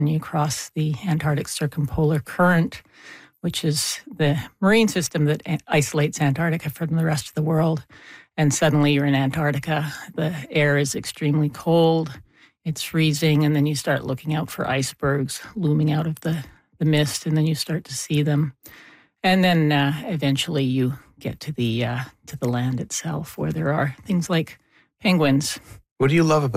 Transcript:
and you cross the Antarctic Circumpolar Current, which is the marine system that isolates Antarctica from the rest of the world. And suddenly you're in Antarctica. The air is extremely cold. It's freezing. And then you start looking out for icebergs looming out of the mist, and then you start to see them. And then eventually you get to the land itself, where there are things like penguins. What do you love about